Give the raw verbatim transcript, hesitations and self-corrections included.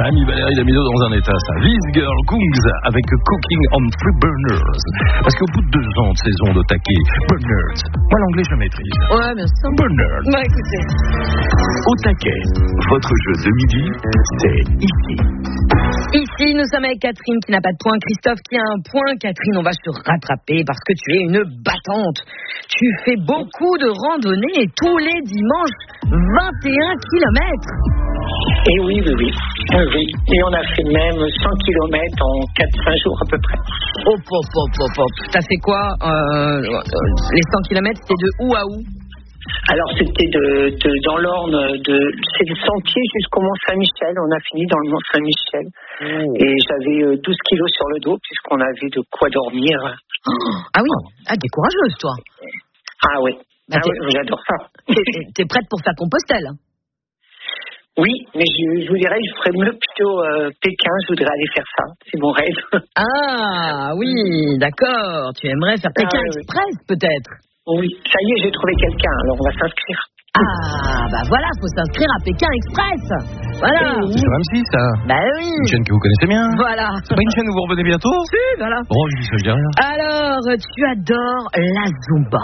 Ami Valérie Damido dans un état, ça. This Girl Kungs avec Cooking on Three Burners. Parce qu'au bout de deux ans de saison de taquet, Burners. Moi, l'anglais, je maîtrise. Ouais, bien sûr. Burners. Bah, écoutez. Au taquet, votre jeu de midi, c'est ici. Ici, nous sommes avec Catherine qui n'a pas de point, Christophe qui a un point. Catherine, on va se rattraper parce que tu es une battante. Tu fais beaucoup de randonnées tous les dimanches, vingt et un kilomètres. Et oui, oui, oui, oui, oui. Et on a fait même cent kilomètres en quatre à cinq jours à peu près. Hop, hop, hop, hop, hop. T'as fait quoi euh, les cent kilomètres, c'était de où à où? Alors c'était de, de dans l'Orne, de c'est le sentier jusqu'au Mont-Saint-Michel. On a fini dans le Mont-Saint-Michel. Mmh. Et j'avais douze kilos sur le dos puisqu'on avait de quoi dormir. Oh, ah oui, ah, t'es courageuse toi. Ah oui, bah, ah, oui j'adore ça. T'es, t'es prête pour faire Compostelle? Oui, mais je, je vous dirais, je ferais mieux plutôt euh, Pékin, je voudrais aller faire ça, c'est mon rêve. Ah oui, d'accord, tu aimerais faire Pékin ah, Express oui. peut-être? Oui, ça y est, j'ai trouvé quelqu'un, alors on va s'inscrire. Ah, bah voilà, faut s'inscrire à Pékin Express. Voilà. C'est sur M six, ça. Bah oui. Une chaîne que vous connaissez bien. Voilà. C'est pas une chaîne où vous revenez bientôt? Si, voilà. Bon, je dis ça, je dis rien. Alors, tu adores la Zumba.